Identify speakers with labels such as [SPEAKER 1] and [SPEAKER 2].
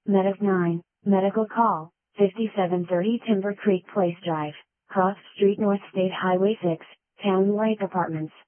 [SPEAKER 1] Medic 9, medical call, 5730 Timber Creek Place Drive, Cross Street North State Highway 6, Town Lake Apartments.